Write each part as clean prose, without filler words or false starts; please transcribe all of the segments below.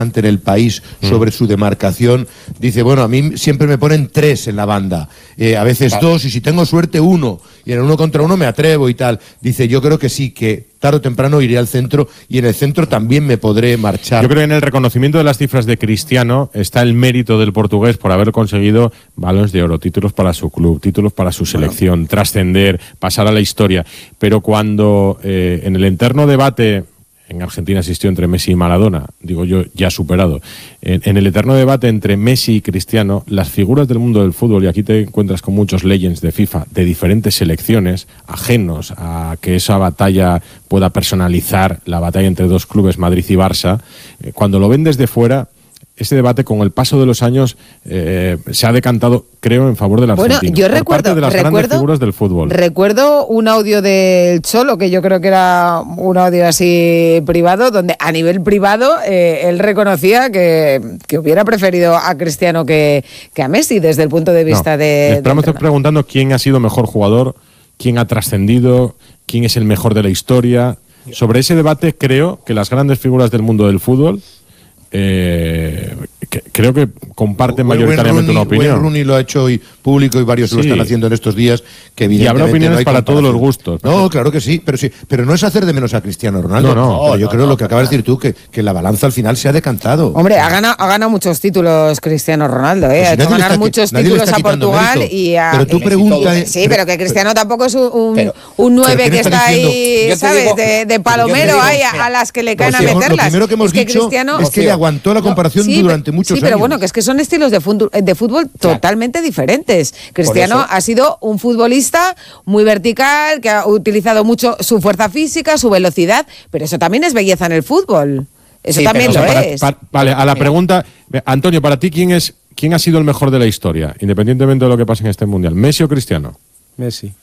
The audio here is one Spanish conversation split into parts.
en el país sobre su demarcación, dice, bueno, a mí siempre me ponen 3 en la banda, a veces 2, y si tengo suerte 1, y en el 1 contra 1 me atrevo y tal. Dice, yo creo que sí, que tarde o temprano iré al centro, y en el centro también me podré marchar. Yo creo que en el reconocimiento de las cifras de Cristiano está el mérito del portugués por haber conseguido balones de oro, títulos para su club, títulos para su selección, trascender, pasar a la historia. Pero cuando en el eterno debate, en Argentina existió entre Messi y Maradona, digo yo, ya superado, en el eterno debate entre Messi y Cristiano, las figuras del mundo del fútbol, y aquí te encuentras con muchos legends de FIFA de diferentes selecciones, ajenos a que esa batalla pueda personalizar la batalla entre dos clubes, Madrid y Barça, cuando lo ven desde fuera, ese debate con el paso de los años se ha decantado, creo, en favor del argentino. Bueno, yo recuerdo de las grandes figuras del fútbol. Recuerdo un audio del Cholo, que yo creo que era un audio así privado, donde a nivel privado él reconocía que hubiera preferido a Cristiano que a Messi desde el punto de vista de... Estamos preguntando quién ha sido mejor jugador, quién ha trascendido, quién es el mejor de la historia. Sobre ese debate creo que las grandes figuras del mundo del fútbol creo que comparten mayoritariamente una opinión. Wayne Rooney lo ha hecho hoy público, y varios lo están haciendo en estos días, que evidentemente y habrá opiniones no hay para todos los gustos. No, claro que sí, pero no es hacer de menos a Cristiano Ronaldo. Pero yo creo lo que acabas de decir tú, que la balanza al final se ha decantado. Hombre, ha ganado muchos títulos Cristiano Ronaldo, pues ha hecho ganar muchos títulos a Portugal mérito. y a... Pero tú preguntas... Sí, pero que Cristiano tampoco es un 9 que está ahí, ¿sabes? De palomero ahí a las que le caen a meterlas. Lo primero que hemos dicho es que le aguantó la comparación durante muchos años. Sí, pero bueno, que es que son estilos de fútbol totalmente diferentes. Cristiano ha sido un futbolista muy vertical, que ha utilizado mucho su fuerza física, su velocidad, pero eso también es belleza en el fútbol. Eso también lo es. Vale, a la pregunta, Antonio, para ti, ¿quién ha sido el mejor de la historia, independientemente de lo que pase en este Mundial? ¿Messi o Cristiano? Messi.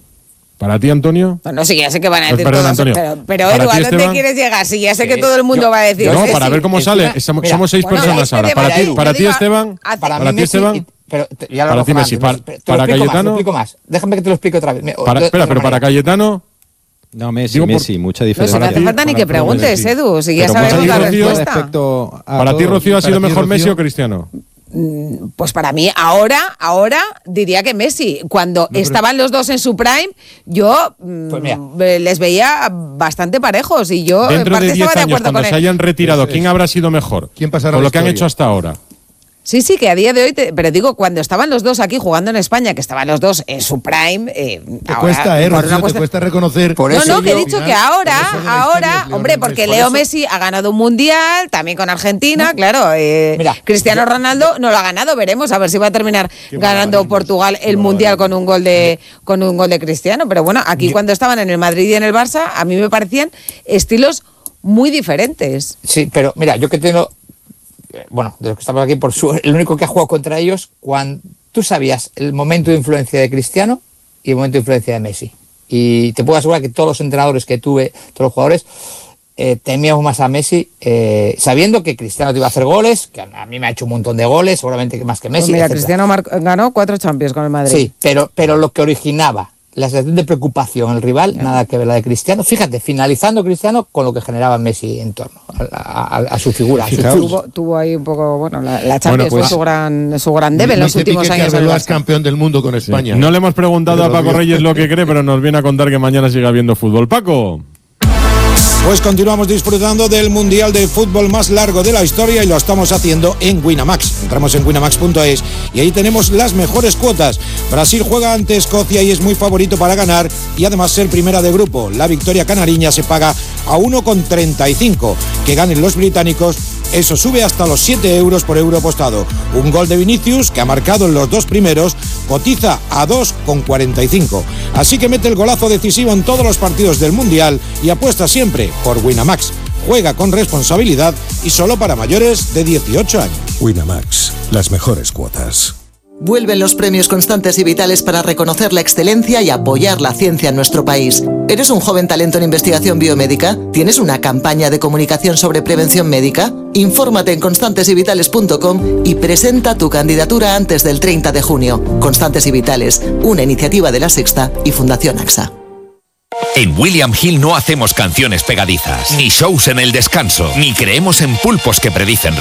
¿Para ti, Antonio? Bueno, sí, ya sé que van a decir perdón, todos, Antonio. pero Edu, ¿a dónde quieres llegar? Sí, ya sé que todo el mundo va a decir. No, para ver cómo sale. Somos 6 personas ahora. Para ti, Esteban. Para ti, Esteban. Pero ya para ti, Messi. Para Cayetano. Te lo explico más. Déjame que te lo explique otra vez. Pero para Cayetano. No, Messi, mucha diferencia. No hace falta ni que preguntes, Edu, si ya sabemos la respuesta. ¿Para ti, Rocío, ha sido mejor Messi o Cristiano? Pues para mí, ahora diría que Messi. Cuando estaban los dos en su prime, yo les veía bastante parejos, y yo dentro en parte de 10 estaba de años, acuerdo cuando con se hayan retirado, ¿quién habrá sido mejor? ¿Quién pasará con la lo que han historia? hecho hasta ahora? Sí, que a día de hoy, pero digo, cuando estaban los dos aquí jugando en España, que estaban los dos en su prime, te cuesta reconocer. Que he dicho que ahora, hombre, porque Leo Messi ha ganado un mundial, también con Argentina, claro. Cristiano Ronaldo no lo ha ganado, veremos a ver si va a terminar ganando Portugal el mundial con un gol de Cristiano. Pero bueno, aquí cuando estaban en el Madrid y en el Barça, a mí me parecían estilos muy diferentes. Sí, pero mira, yo que tengo... Bueno, de los que estamos aquí, el único que ha jugado contra ellos, cuando tú sabías el momento de influencia de Cristiano y el momento de influencia de Messi. Y te puedo asegurar que todos los entrenadores que tuve, todos los jugadores, temíamos más a Messi, sabiendo que Cristiano te iba a hacer goles, que a mí me ha hecho un montón de goles, seguramente que más que Messi. Pues mira, Cristiano ganó 4 Champions con el Madrid. Sí, pero lo que originaba la sensación de preocupación en el rival, nada que ver la de Cristiano. Fíjate, finalizando Cristiano con lo que generaba Messi en torno a su figura. Tuvo ahí un poco, bueno, la Champions fue su gran debe en los últimos años. Es campeón del mundo con España. Sí. No le hemos preguntado a Paco Reyes lo que cree, pero nos viene a contar que mañana sigue habiendo fútbol. Paco. Pues continuamos disfrutando del Mundial de Fútbol más largo de la historia, y lo estamos haciendo en Winamax. Entramos en winamax.es y ahí tenemos las mejores cuotas. Brasil juega ante Escocia y es muy favorito para ganar y además ser primera de grupo. La victoria canariña se paga a 1,35. Que ganen los británicos, eso sube hasta los 7 euros por euro apostado. Un gol de Vinicius, que ha marcado en los 2 primeros, cotiza a 2,45. Así que mete el golazo decisivo en todos los partidos del Mundial y apuesta siempre por Winamax. Juega con responsabilidad y solo para mayores de 18 años. Winamax, las mejores cuotas. Vuelven los premios Constantes y Vitales para reconocer la excelencia y apoyar la ciencia en nuestro país. ¿Eres un joven talento en investigación biomédica? ¿Tienes una campaña de comunicación sobre prevención médica? Infórmate en constantesyvitales.com y presenta tu candidatura antes del 30 de junio. Constantes y Vitales, una iniciativa de La Sexta y Fundación AXA. En William Hill no hacemos canciones pegadizas, ni shows en el descanso, ni creemos en pulpos que predicen